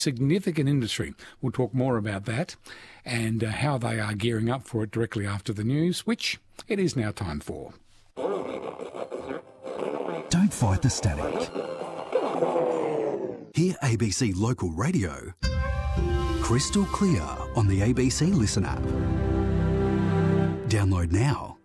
significant industry. We'll talk more about that and how they are gearing up for it directly after the news, which it is now time for. Don't fight the static. Hear ABC Local Radio crystal clear on the ABC Listen app. Download now.